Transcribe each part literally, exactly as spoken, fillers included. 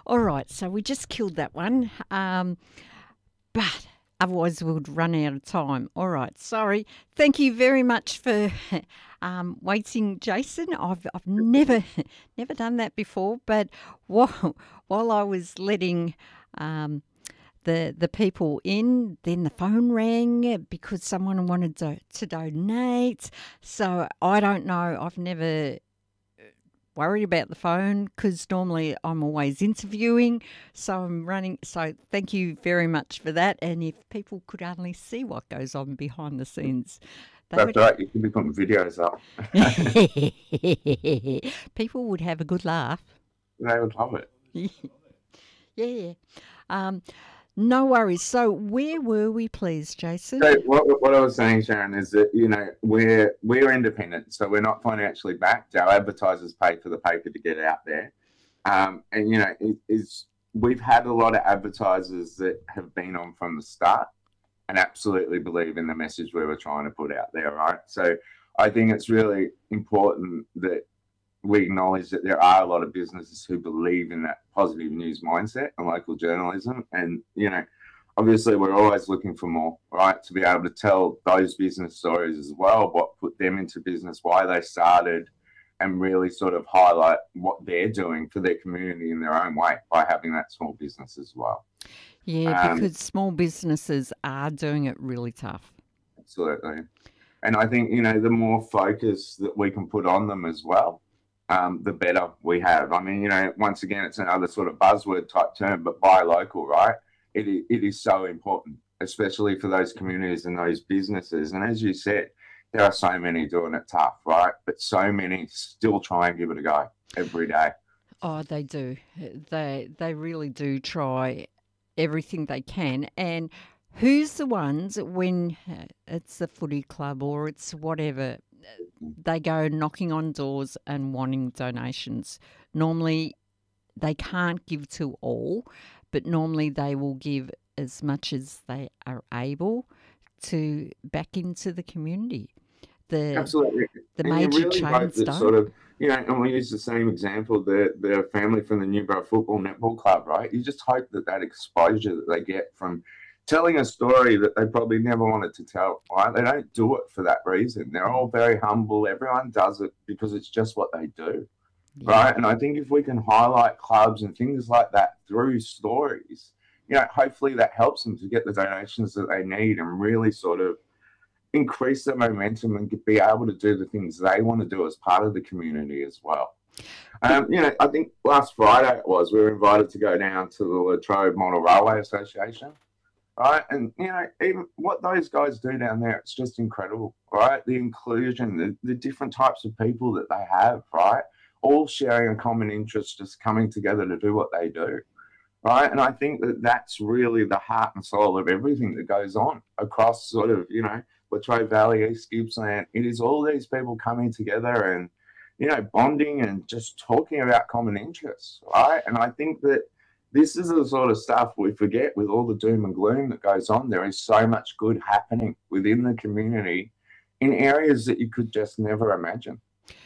All right, so we just killed that one. Um, but otherwise we would run out of time. All right, sorry. Thank you very much for um, waiting, Jason. I've I've never never done that before, but while while I was letting um, the the people in, then the phone rang because someone wanted to, to donate. So I don't know. I've never worried about the phone because normally I'm always interviewing, so I'm running. So thank you very much for that. And if people could only see what goes on behind the scenes, they That's would. right. You should be putting videos up. People would have a good laugh. They would love it. Yeah. Um, no worries. So where were we, please, Jason? So what, what I was saying, Sharon, is that you know we're we're independent, so we're not financially backed. Our advertisers pay for the paper to get out there, um, and you know it is we've had a lot of advertisers that have been on from the start and absolutely believe in the message we were trying to put out there, right? So I think it's really important that we acknowledge that there are a lot of businesses who believe in that positive news mindset and local journalism. And, you know, obviously we're always looking for more, right? To be able to tell those business stories as well, what put them into business, why they started, and really sort of highlight what they're doing for their community in their own way by having that small business as well. Yeah, Um, because small businesses are doing it really tough. absolutely. And I think, you know, the more focus that we can put on them as well, um, the better we have. I mean, you know, once again, it's another sort of buzzword type term, but buy local, right? It, it is so important, especially for those communities and those businesses. And as you said, there are so many doing it tough, right? But so many still try and give it a go every day. Oh, they do. They they really do try everything they can. And who's the ones when uh, it's the footy club or it's whatever, they go knocking on doors and wanting donations. Normally, they can't give to all, but normally they will give as much as they are able to back into the community. The Absolutely. the And you major really hope chains that sort don't. of, you know, and we use the same example, the, the family from the Newborough Football Netball Club, right? You just hope that that exposure that they get from telling a story that they probably never wanted to tell, right? They don't do it for that reason. They're all very humble. Everyone does it because it's just what they do, Yeah. right? And I think if we can highlight clubs and things like that through stories, you know, hopefully that helps them to get the donations that they need and really sort of increase their momentum and be able to do the things they want to do as part of the community as well. Um, you know, I think last Friday it was, we were invited to go down to the Latrobe Model Railway Association, right? And, you know, even what those guys do down there, it's just incredible, right? The inclusion, the, the different types of people that they have, right? All sharing a common interest, just coming together to do what they do, right? And I think that that's really the heart and soul of everything that goes on across sort of, you know, Latrobe Valley, East Gippsland. It is all these people coming together and, you know, bonding and just talking about common interests, right? And I think that this is the sort of stuff we forget with all the doom and gloom that goes on. There is so much good happening within the community in areas that you could just never imagine.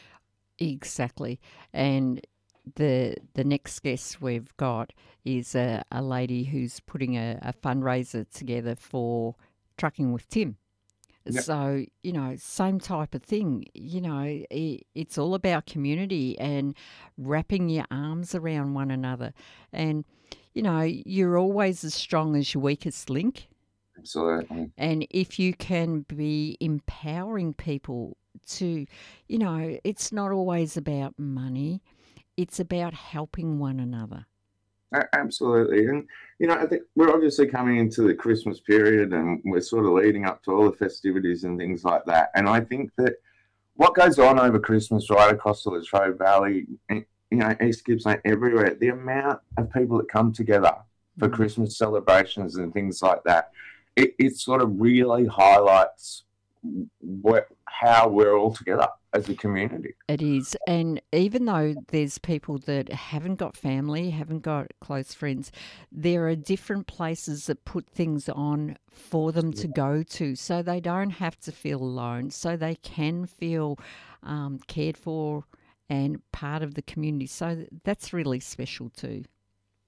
Exactly. And the the next guest we've got is a, a lady who's putting a, a fundraiser together for Trucking with Tim. Yep. So, you know, same type of thing. You know, it, it's all about community and wrapping your arms around one another. And, you know, you're always as strong as your weakest link. Absolutely. And if you can be empowering people to, you know, it's not always about money, it's about helping one another. Absolutely. And, you know, I think we're obviously coming into the Christmas period and we're sort of leading up to all the festivities and things like that. And I think that what goes on over Christmas right across the Latrobe Valley, you know, East Gippsland, everywhere, the amount of people that come together for Mm. Christmas celebrations and things like that, it, it sort of really highlights what, how we're all together as a community. It is. And even though there's people that haven't got family, haven't got close friends, there are different places that put things on for them to go to so they don't have to feel alone, so they can feel um, cared for and part of the community. So that's really special too.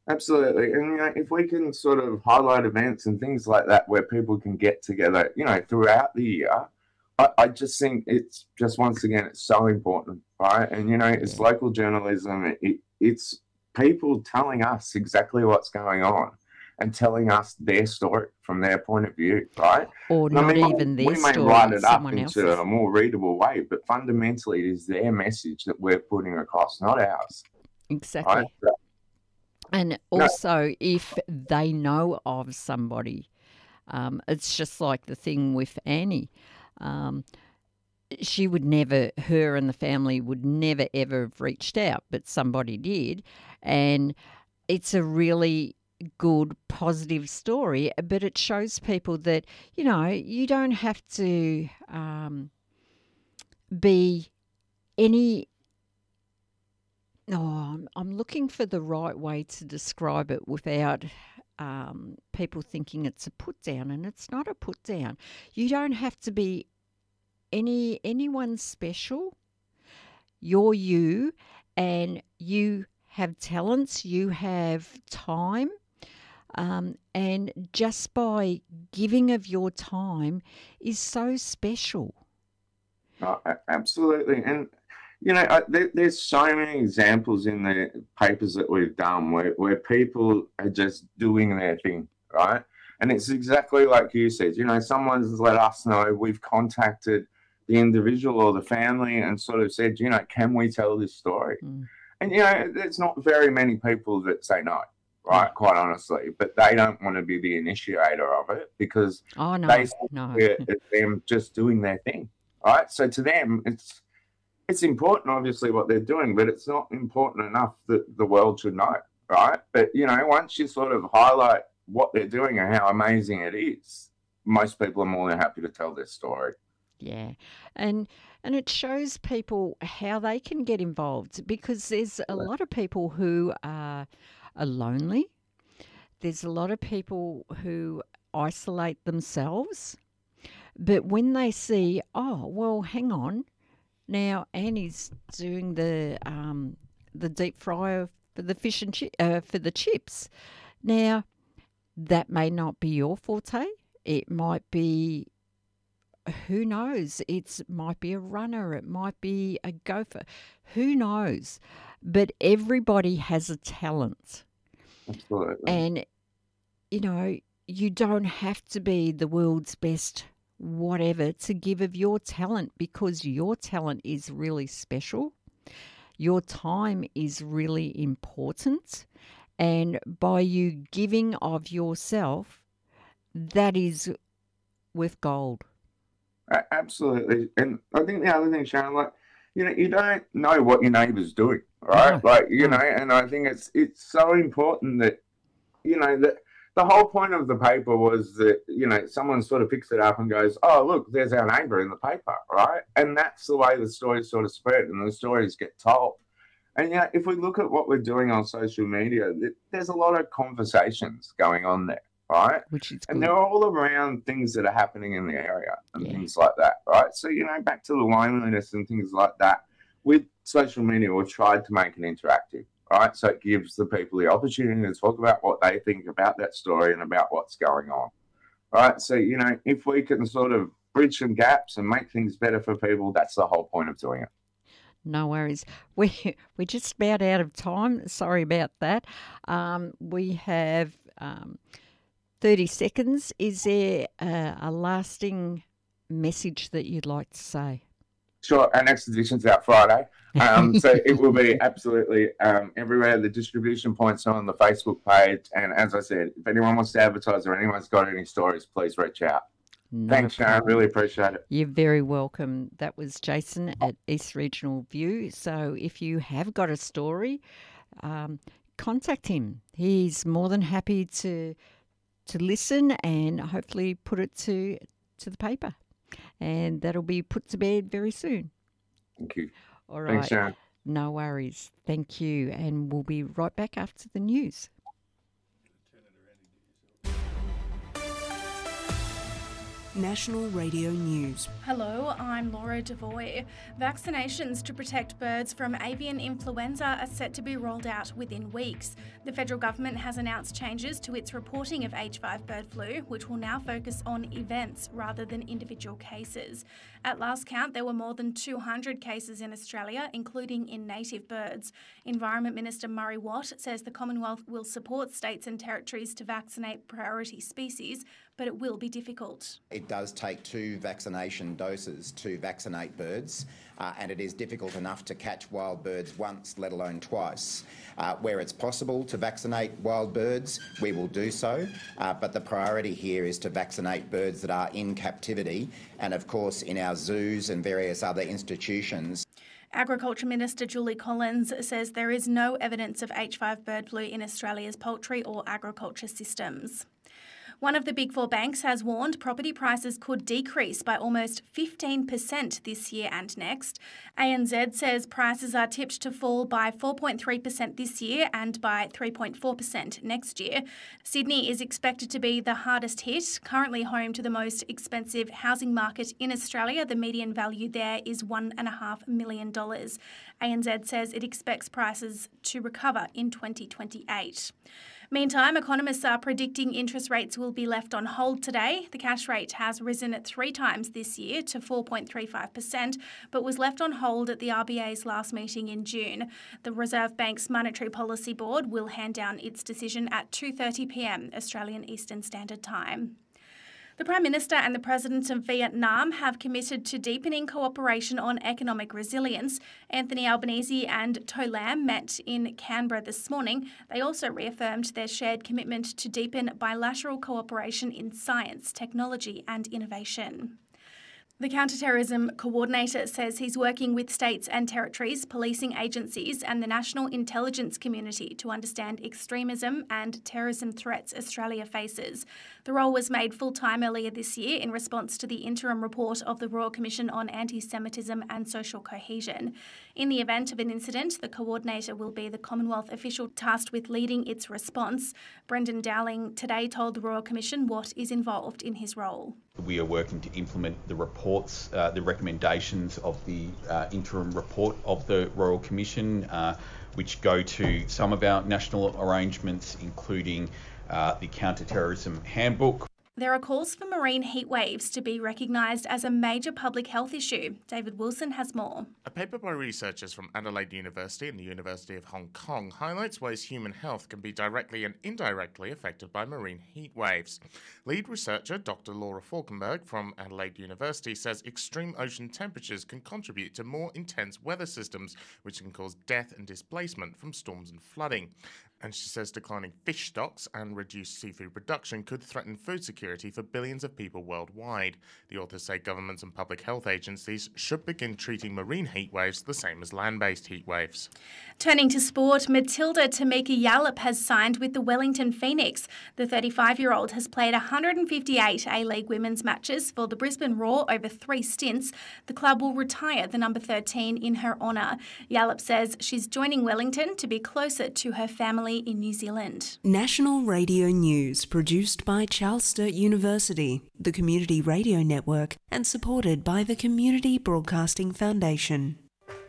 Absolutely. And, you know, if we can sort of highlight events and things like that where people can get together, you know, throughout the year, I, I just think it's just, once again, it's so important, right? And, you know, it's Yeah. local journalism. It, it's people telling us exactly what's going on and telling us their story from their point of view, right? Or And I not mean, even their we may story, write it up someone into else's. a more readable way, but fundamentally it is their message that we're putting across, not ours, right? Exactly. So, And no, also, if they know of somebody, um, it's just like the thing with Annie. Um, she would never, her and the family would never ever have reached out, but somebody did. And it's a really good, positive story, but it shows people that, you know, you don't have to um, be any. Oh, I'm, I'm looking for the right way to describe it without um, people thinking it's a put down, and it's not a put down. You don't have to be any anyone special. You're you, and you have talents. You have time, um, and just by giving of your time is so special. no, a- absolutely. And, you know, I, there, there's so many examples in the papers that we've done where, where people are just doing their thing, right? And it's exactly like you said, you know, someone's let us know, we've contacted the individual or the family and sort of said, you know, can we tell this story? Mm. And, you know, there's not very many people that say no, Yeah. right? Quite honestly, but they don't want to be the initiator of it because Oh they no, see no. it as them just doing their thing, right? So to them, it's it's important, obviously, what they're doing, but it's not important enough that the world should know, right? But, you know, once you sort of highlight what they're doing and how amazing it is, most people are more than happy to tell their story. Yeah, and and it shows people how they can get involved because there's a lot of people who are, are lonely. There's a lot of people who isolate themselves, but when they see, oh well, hang on, now Annie's doing the um, the deep fryer for the fish and chi- uh, for the chips. Now that may not be your forte. It might be, who knows? It might be a runner, it might be a gopher, who knows? But everybody has a talent. Absolutely. And, you know, you don't have to be the world's best whatever to give of your talent because your talent is really special. Your time is really important. And by you giving of yourself, that is worth gold. A- Absolutely. And I think the other thing, Sharon, like, you know, you don't know what your neighbour's doing, right? No, Like, you know, no. and I think it's it's so important that, you know, that the whole point of the paper was that, you know, someone sort of picks it up and goes, oh, look, there's our neighbour in the paper, right? And that's the way the stories sort of spread and the stories get told. And yeah, if we look at what we're doing on social media, there's a lot of conversations going on there, right? Which is And good. they're all around things that are happening in the area and Yeah. things like that, right? So, you know, back to the loneliness and things like that, with social media, we've tried to make it interactive, right? So it gives the people the opportunity to talk about what they think about that story and about what's going on, right? So, you know, if we can sort of bridge some gaps and make things better for people, that's the whole point of doing it. No worries. We we're just about out of time. Sorry about that. Um, we have um, thirty seconds. Is there a, a lasting message that you'd like to say? Sure, our next edition's out Friday. Um, so it will be absolutely um, everywhere. The distribution points are on the Facebook page. And as I said, if anyone wants to advertise or anyone's got any stories, please reach out. Not Thanks, a Sharon. problem. Really appreciate it. You're very welcome. That was Jason at East Regional View. So if you have got a story, um, contact him. He's more than happy to to listen and hopefully put it to to the paper. And that'll be put to bed very soon. Thank you. All Thanks, right. Sharon. No worries. Thank you. And we'll be right back after the news. National Radio News. Hello, I'm Laura Devoy. Vaccinations to protect birds from avian influenza are set to be rolled out within weeks. The federal government has announced changes to its reporting of H five bird flu, which will now focus on events rather than individual cases. At last count, there were more than two hundred cases in Australia, including in native birds. Environment Minister Murray Watt says the Commonwealth will support states and territories to vaccinate priority species, but it will be difficult. It does take two vaccination doses to vaccinate birds, uh, and it is difficult enough to catch wild birds once, let alone twice. Uh, where it's possible to vaccinate wild birds, we will do so, uh, but the priority here is to vaccinate birds that are in captivity and, of course, in our zoos and various other institutions. Agriculture Minister Julie Collins says there is no evidence of H five bird flu in Australia's poultry or agriculture systems. One of the Big Four banks has warned property prices could decrease by almost fifteen percent this year and next. A N Z says prices are tipped to fall by four point three percent this year and by three point four percent next year. Sydney is expected to be the hardest hit, currently home to the most expensive housing market in Australia. The median value there is one point five million dollars. A N Z says it expects prices to recover in twenty twenty-eight. Meantime, economists are predicting interest rates will be left on hold today. The cash rate has risen three times this year to four point three five percent, but was left on hold at the R B A's last meeting in June. The Reserve Bank's Monetary Policy Board will hand down its decision at two thirty p m Australian Eastern Standard Time. The Prime Minister and the President of Vietnam have committed to deepening cooperation on economic resilience. Anthony Albanese and To Lam met in Canberra this morning. They also reaffirmed their shared commitment to deepen bilateral cooperation in science, technology and innovation. The Counterterrorism Coordinator says he's working with states and territories, policing agencies and the national intelligence community to understand extremism and terrorism threats Australia faces. The role was made full-time earlier this year in response to the interim report of the Royal Commission on Anti-Semitism and Social Cohesion. In the event of an incident, the Coordinator will be the Commonwealth official tasked with leading its response. Brendan Dowling today told the Royal Commission what is involved in his role. We are working to implement the reports, uh, the recommendations of the uh, interim report of the Royal Commission, uh, which go to some of our national arrangements, including uh, the Counterterrorism Handbook. There are calls for marine heat waves to be recognised as a major public health issue. David Wilson has more. A paper by researchers from Adelaide University and the University of Hong Kong highlights ways human health can be directly and indirectly affected by marine heat waves. Lead researcher Doctor Laura Falkenberg from Adelaide University says extreme ocean temperatures can contribute to more intense weather systems, which can cause death and displacement from storms and flooding. And she says declining fish stocks and reduced seafood production could threaten food security for billions of people worldwide. The authors say governments and public health agencies should begin treating marine heat waves the same as land-based heat waves. Turning to sport, Matilda Tamika Yallop has signed with the Wellington Phoenix. The thirty-five-year-old has played one hundred fifty-eight A-League women's matches for the Brisbane Roar over three stints. The club will retire the number thirteen in her honour. Yallop says she's joining Wellington to be closer to her family in New Zealand. National Radio News, produced by Charles Sturt University, the Community Radio Network, and supported by the Community Broadcasting Foundation.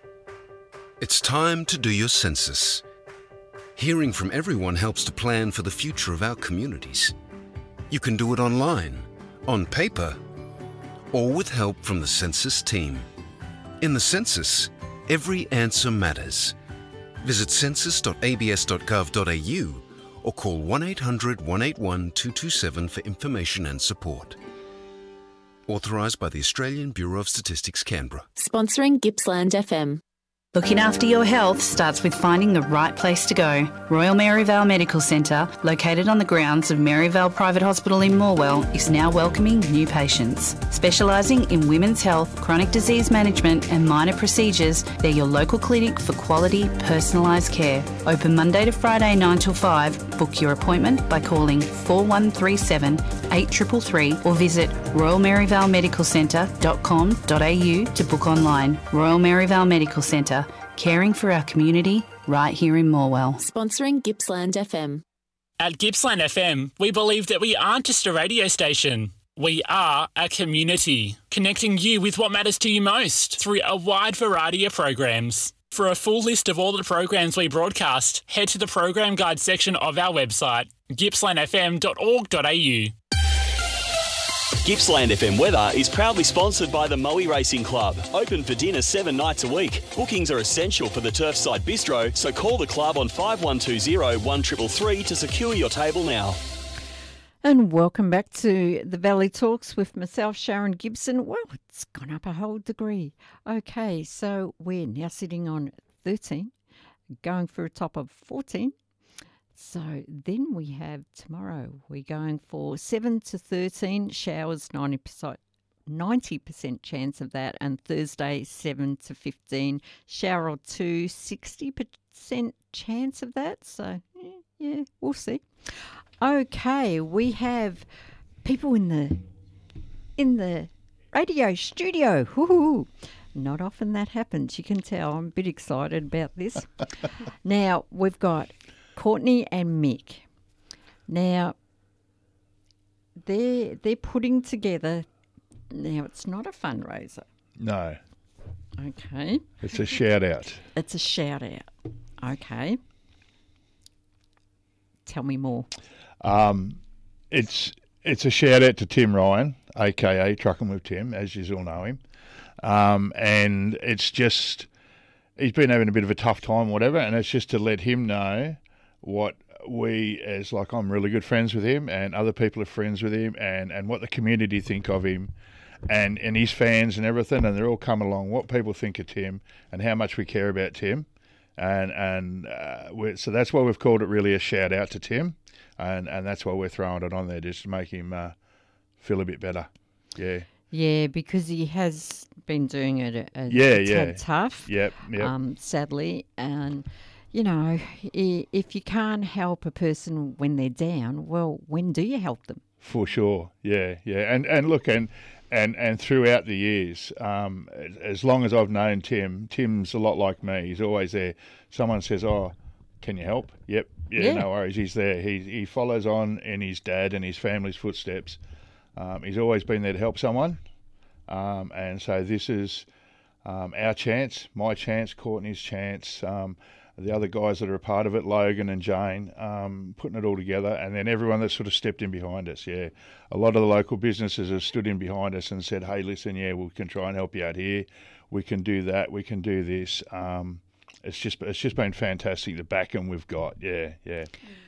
It's time to do your census. Hearing from everyone helps to plan for the future of our communities. You can do it online, on paper, or with help from the census team. In the census, every answer matters. Visit census dot a b s dot gov dot a u or call one eight hundred, one eight one, two two seven for information and support. Authorised by the Australian Bureau of Statistics, Canberra. Sponsoring Gippsland F M. Looking after your health starts with finding the right place to go. Royal Maryvale Medical Centre, located on the grounds of Maryvale Private Hospital in Morwell, is now welcoming new patients. Specialising in women's health, chronic disease management and minor procedures, they're your local clinic for quality, personalised care. Open Monday to Friday nine till five. Book your appointment by calling four one three seven, eight three three three or visit royal maryvale medical centre dot com dot a u to book online. Royal Maryvale Medical Centre, caring for our community right here in Morwell. Sponsoring Gippsland F M. At Gippsland F M, we believe that we aren't just a radio station. We are a community, connecting you with what matters to you most through a wide variety of programs. For a full list of all the programs we broadcast, head to the program guide section of our website, gippsland f m dot org dot a u. Gippsland F M weather is proudly sponsored by the Moe Racing Club. Open for dinner seven nights a week. Bookings are essential for the Turfside Bistro, so call the club on five one two zero, one three three three to secure your table now. And welcome back to the Valley Talks with myself, Sharon Gibson. Well, it's gone up a whole degree. Okay, so we're now sitting on thirteen, going for a top of fourteen. So then we have tomorrow, we're going for seven to thirteen, showers, ninety percent, ninety percent chance of that, and Thursday, seven to fifteen, shower or two, sixty percent chance of that. So, yeah, yeah, we'll see. Okay, we have people in the in the radio studio. Woo-hoo. Not often that happens. You can tell I'm a bit excited about this. Now, we've got Courtney and Mick. Now, they're, they're putting together, now it's not a fundraiser. No. Okay. It's a shout out. It's a shout out. Okay. Tell me more. Um, it's it's a shout out to Tim Ryan, aka Trucking with Tim, as you all know him. Um, and it's just, he's been having a bit of a tough time, whatever, and it's just to let him know what we, as like I'm really good friends with him, and other people are friends with him, and, and what the community think of him, and, and his fans and everything, and they're all coming along, what people think of Tim, and how much we care about Tim. And and uh, we're, so that's why we've called it really a shout out to Tim, and, and that's why we're throwing it on there, just to make him uh, feel a bit better. Yeah. Yeah, because he has been doing it a, a, yeah, a yeah. tad tough. Yep, yep. Um, sadly, and you know, if you can't help a person when they're down, well, when do you help them? For sure. Yeah, yeah. And and look, and and and throughout the years, um, as long as I've known Tim, Tim's a lot like me. He's always there. Someone says, "Oh, can you help?" Yep. Yeah, yeah. No worries. He's there. He he follows on in his dad and his family's footsteps. Um, he's always been there to help someone, um, and so this is um, our chance, my chance, Courtney's chance, um, the other guys that are a part of it, Logan and Jane, um, putting it all together, and then everyone that sort of stepped in behind us. Yeah, a lot of the local businesses have stood in behind us and said, "Hey, listen, yeah, we can try and help you out here. We can do that. We can do this." Um, it's just it's just been fantastic, the backing we've got. Yeah, yeah.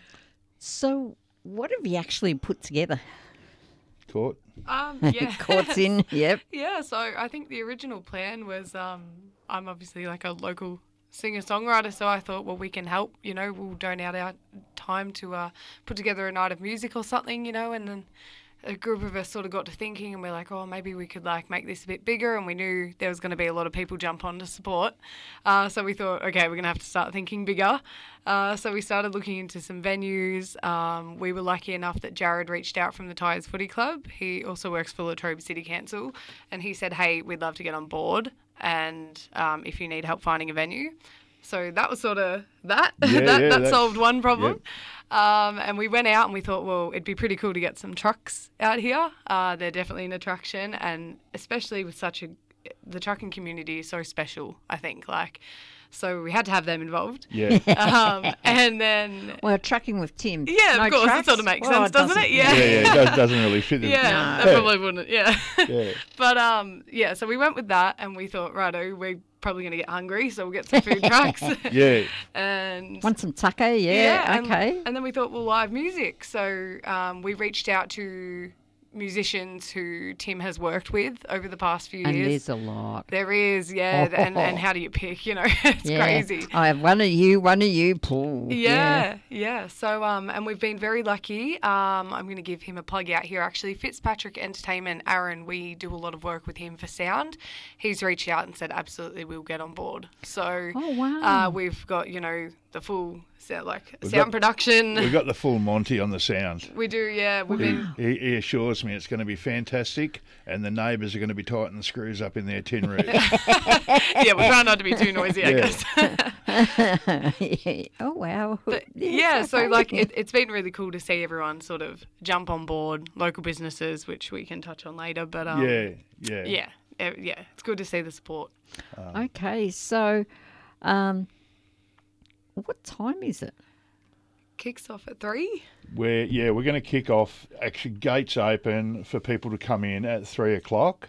So, what have you actually put together? Court. Um, yeah. Court's in, yep. Yeah, so I think the original plan was um, I'm obviously like a local singer-songwriter, so I thought, well, we can help, you know, we'll donate our time to uh, put together a night of music or something, you know, and then a group of us sort of got to thinking and we're like, oh, maybe we could like make this a bit bigger, and we knew there was going to be a lot of people jump on to support. Uh, so we thought, okay, we're going to have to start thinking bigger. Uh, so we started looking into some venues. Um, we were lucky enough that Jared reached out from the Tyres Footy Club. He also works for Latrobe City Council, and he said, hey, we'd love to get on board, and um, if you need help finding a venue. So that was sort of that. Yeah, that yeah, that solved one problem. Yep. Um, and we went out and we thought, well, it'd be pretty cool to get some trucks out here. Uh, they're definitely an attraction, and especially with such a, the trucking community is so special, I think. Like, so we had to have them involved. Yeah. Um, and then... Well, trucking with Tim. Yeah, no of course, trucks? it sort of makes well, sense, doesn't, doesn't it? Yeah, yeah, yeah, it does, doesn't really fit. Yeah, no. that probably wouldn't, yeah. yeah. But, um, yeah, so we went with that, and we thought, righto, we're probably going to get hungry, so we'll get some food trucks. Yeah. And... Want some tucker? Yeah, yeah okay. And, and then we thought, well, live music. So um, we reached out to musicians who Tim has worked with over the past few and years. And there's a lot. There is, yeah. Oh. And, and how do you pick, you know? It's yeah. crazy. I have one of you, one of you, Paul. Yeah, yeah. yeah. So, um, and we've been very lucky. Um, I'm going to give him a plug out here, actually. Fitzpatrick Entertainment, Aaron, we do a lot of work with him for sound. He's reached out and said, absolutely, we'll get on board. So oh, wow. uh, we've got, you know, the full sound, like We've sound got- production. We've got the full Monty on the sound. We do, yeah. We've been He, he assures me it's going to be fantastic, and the neighbours are going to be tightening the screws up in their tin roof. yeah, we're trying not to be too noisy, I Yeah. guess. Oh, wow. But, Yeah, yeah, so okay. like it, it's been really cool to see everyone sort of jump on board, local businesses, which we can touch on later. But um, Yeah, yeah. yeah, eh, yeah, it's good to see the support. Okay, so um, what time is it? Kicks off at three. We're, yeah, we're going to kick off. Actually, gates open for people to come in at three o'clock.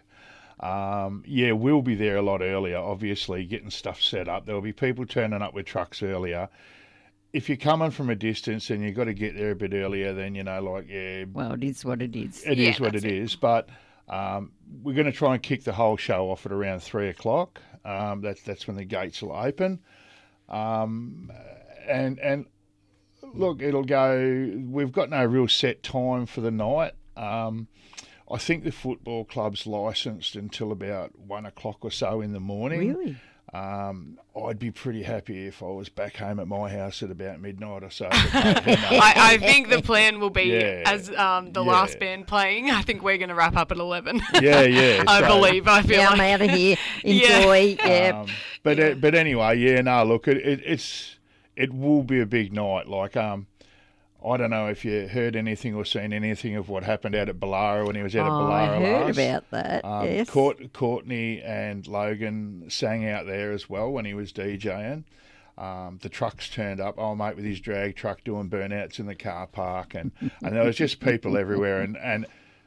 Um, yeah, we'll be there a lot earlier, obviously, getting stuff set up. There'll be people turning up with trucks earlier. If you're coming from a distance and you've got to get there a bit earlier, then, you know, like, yeah. Well, it is what it is. It Yeah, is what that's it is. But um, we're going to try and kick the whole show off at around three o'clock. Um, that's, that's when the gates will open. Um, and, and look, it'll go, we've got no real set time for the night. Um, I think the football club's licensed until about one o'clock or so in the morning. Really? Um, I'd be pretty happy if I was back home at my house at about midnight or so. I, I think the plan will be Yeah, as um, the yeah. last band playing. I think we're going to wrap up at eleven. Yeah, yeah. I so- believe. I feel Yeah, like I'm out of here. Yeah. Enjoy. Yeah. Um, but uh, but anyway, yeah, no, look, it, it it's it will be a big night. Like um, I don't know if you heard anything or seen anything of what happened out at Ballara when he was out at Oh, Ballara I heard last. about that, Um, yes. Court, Courtney and Logan sang out there as well when he was DJing. Um, the trucks turned up. Oh, mate, with his drag truck doing burnouts in the car park, and, and there was just people everywhere, and, and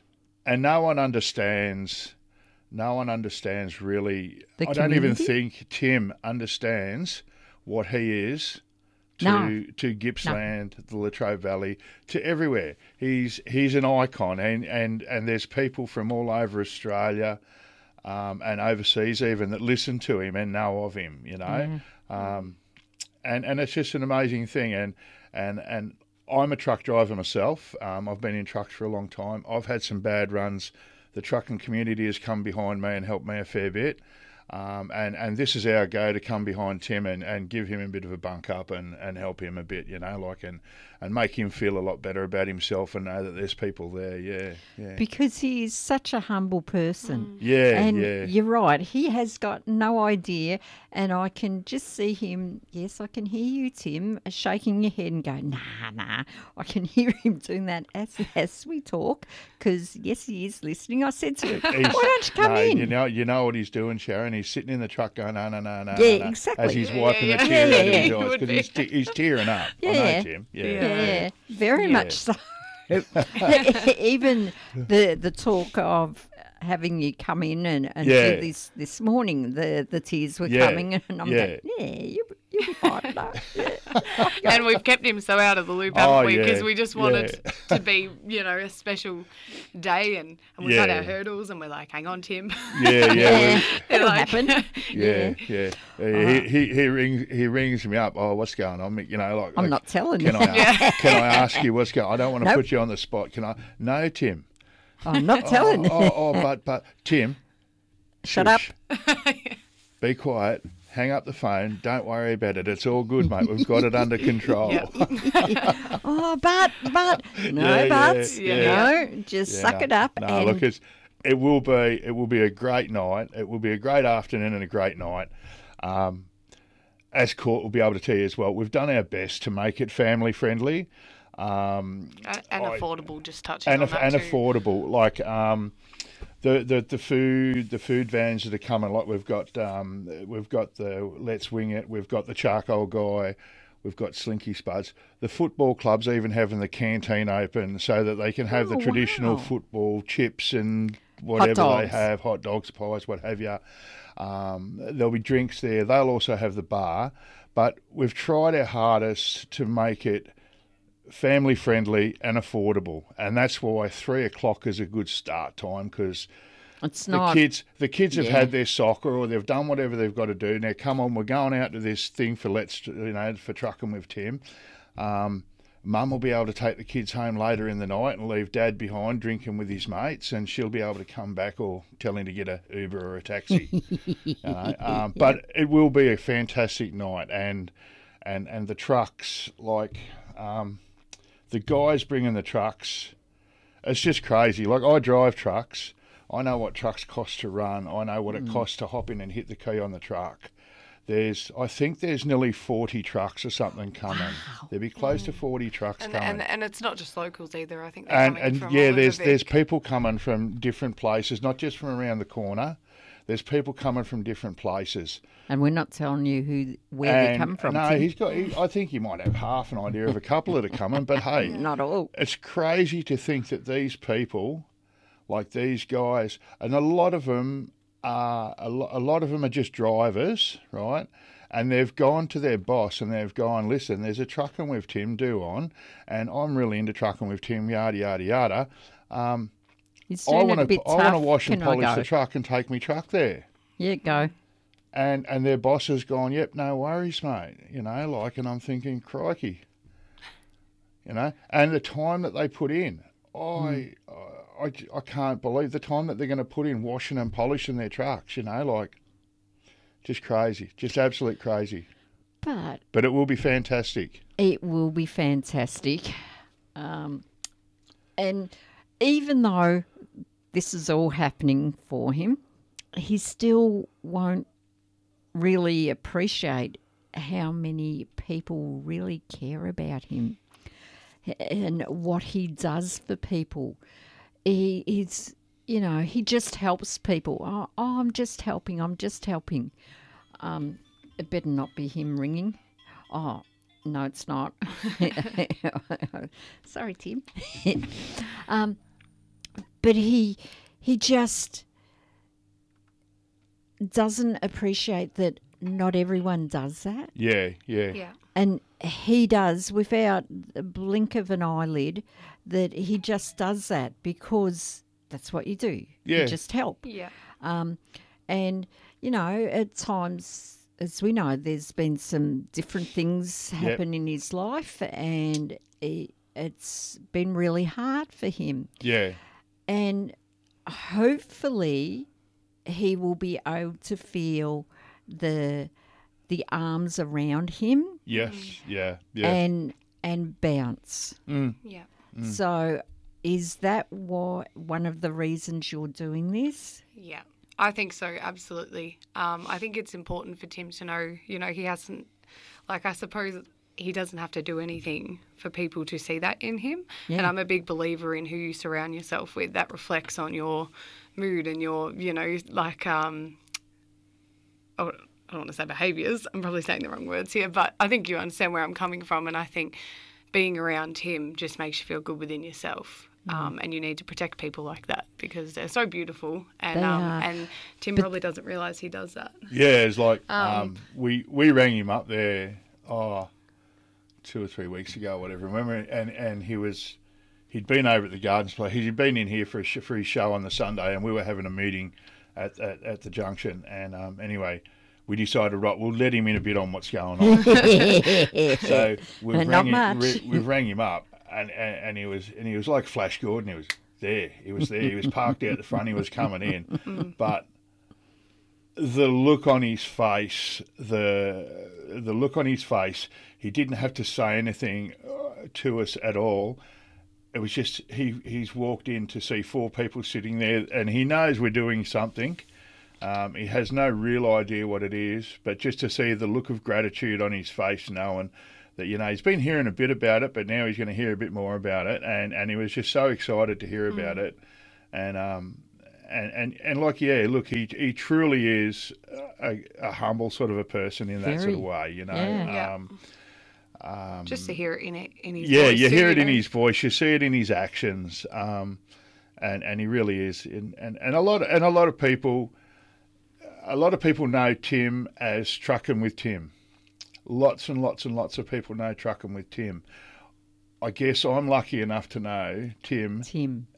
and no one understands. No one understands really. The I don't even community? think Tim understands what he is to No. to Gippsland, the Latrobe Valley, to everywhere. He's he's an icon, and, and, and there's people from all over Australia um, and overseas even that listen to him and know of him. You know, um, and and it's just an amazing thing. And and and I'm a truck driver myself. Um, I've been in trucks for a long time. I've had some bad runs. The trucking community has come behind me and helped me a fair bit. Um, and, and this is our go to come behind Tim and, and give him a bit of a bunk up and, and help him a bit, you know, like and, and make him feel a lot better about himself and know that there's people there. Yeah, yeah. Because he is such a humble person. Yeah, and yeah. you're right. He has got no idea, and I can just see him. Yes, I can hear you, Tim, shaking your head and go, nah, nah. I can hear him doing that as as we talk. Because yes, he is listening. I said to him, "Why He's- don't you come no, in?" You know, you know what he's doing, Sharon. He's sitting in the truck going, no, no, no, no. Yeah, no, no," exactly. As he's Yeah, wiping yeah, the yeah. tears Yeah, out of yeah, his he eyes would because he's, be. te- he's tearing up. I know, Yeah. Tim. Yeah, Yeah, very Yeah. much so. Even the the talk of having you come in and, and Yeah. do this this morning, the, the tears were Yeah, coming, and I'm yeah. going, yeah, you you'll be fine. No, yeah. and we've kept him so out of the loop, Oh, haven't we? yeah, Because we just wanted yeah. to be, you know, a special day, and, and we've had Yeah. our hurdles, and we're like, hang on, Tim. Yeah, yeah. Yeah, we- it'll Like- happen. Yeah, yeah. Uh, he, he he rings he rings me up. Oh, what's going on? You know, like I'm like, not telling Can you. I ask, can I ask you what's going? I don't want to Nope. put you on the spot. Can I? No, Tim. I'm not telling. Oh, oh, oh, but but Tim. Shut up. shush. Be quiet. Hang up the phone. Don't worry about it. It's all good, mate. We've got it under control. Yep. Oh, but but no Yeah, yeah, buts. yeah. No, just Yeah, suck no, it up. No, and look, it's, it will be it will be a great night. It will be a great afternoon and a great night. Um, as Court will be able to tell you as well, we've done our best to make it family friendly. Um, and and I- affordable, just touching and on aff- that and too. affordable. Like um, the, the the food the food vans that are coming. Like we've got um, we've got the Let's Wing It. We've got the Charcoal Guy. We've got Slinky Spuds. The football clubs even having the canteen open so that they can have Oh, the traditional wow. football chips and whatever they dogs. have, hot dogs, pies, what have you. Um, there'll be drinks there. They'll also have the bar. But we've tried our hardest to make it family friendly and affordable, and that's why three o'clock is a good start time because it's the not. kids the kids have Yeah. had their soccer or they've done whatever they've got to do. Now come on, we're going out to this thing for let's you know for trucking with Tim. Um, Mum will be able to take the kids home later in the night and leave Dad behind drinking with his mates, and she'll be able to come back or tell him to get a Uber or a taxi. you know? um, but it will be a fantastic night, and and and the trucks, like um, the guys bringing the trucks, it's just crazy. Like, I drive trucks. I know what trucks cost to run. I know what it Mm. costs to hop in and hit the key on the truck. There's, I think there's nearly forty trucks or something coming. Wow. There'll be close to forty trucks And, coming. and and it's not just locals either. I think they're And, coming and from yeah, all there's over there's Vic. people coming from different places, not just from around the corner. There's people coming from different places. And we're not telling you who where And, they come from. No, Tim. he's got. He, I think he might have half an idea of a couple that are coming, but hey, Not all. It's crazy to think that these people, like these guys, and a lot of them are a, lo- a lot of them are just drivers, right? And they've gone to their boss and they've gone, listen, there's a Trucking with Tim do on, and I'm really into Trucking with Tim, yada yada yada. Um, He's I doing it want a to bit I want to tough. wash and Can I polish go? the truck and take me truck there. Yeah, go. And and their boss has gone, yep, no worries, mate. You know, like, and I'm thinking, crikey. You know, and the time that they put in, I, Mm. I, I, I can't believe the time that they're going to put in washing and polishing their trucks, you know, like, just crazy, just absolute crazy. But But it will be fantastic. it will be fantastic. Um, and even though this is all happening for him, he still won't really appreciate how many people really care about him and what he does for people. He is, you know, he just helps people. Oh, oh, I'm just helping, I'm just helping. Um, it better not be him ringing. Oh, no, it's not. Sorry, Tim. um, but he he just doesn't appreciate that not everyone does that. Yeah, yeah. Yeah. And he does without a blink of an eyelid, that he just does that because that's what you do. Yeah. You just help. Yeah. Um, and, you know, at times, as we know, there's been some different things Yep. happen in his life, and he, it's been really hard for him. Yeah. And hopefully he will be able to feel the the arms around him Yes, yeah, yeah. and and bounce. Mm. Yeah. Mm. So is that what one of the reasons you're doing this? Yeah, I think so, absolutely. Um, I think it's important for Tim to know, you know, he hasn't, like, I suppose he doesn't have to do anything for people to see that in him. Yeah. And I'm a big believer in who you surround yourself with. That reflects on your mood and your, you know, like, um, oh, I don't want to say behaviours. I'm probably saying the wrong words here, but I think you understand where I'm coming from. And I think being around him just makes you feel good within yourself. Mm. Um, and you need to protect people like that because they're so beautiful. And They um, are. and Tim But- probably doesn't realise he does that. Yeah, it's like um, Um, we we rang him up there, oh, two or three weeks ago, whatever. Remember, and and he was, he'd been over at the Gardens Place. He'd been in here for a sh- for his show on the Sunday, and we were having a meeting at at, at the junction. And um, anyway, we decided, right, we'll let him in a bit on what's going on. So we Not rang him, much. we, we rang him up, and, and and he was and he was like Flash Gordon. He was there. He was there. He was parked out the front. He was coming in, but the look on his face, the the look on his face, he didn't have to say anything uh, to us at all. It was just he he's walked in to see four people sitting there, and he knows we're doing something. Um, he has no real idea what it is, but just to see the look of gratitude on his face, knowing that, you know, he's been hearing a bit about it, but now he's going to hear a bit more about it, and, and he was just so excited to hear about Mm. it, and um and, and and like yeah, look, he he truly is a, a humble sort of a person in that sort of Very. way, you know. Yeah. Yeah. Um, um, Just to hear it in it in his yeah, voice you too, hear it in know? his voice, you see it in his actions, um, and and he really is, and, and and a lot and a lot of people, a lot of people know Tim as Trucking with Tim. Lots and lots and lots of people know Trucking with Tim. I guess I'm lucky enough to know Tim, Tim.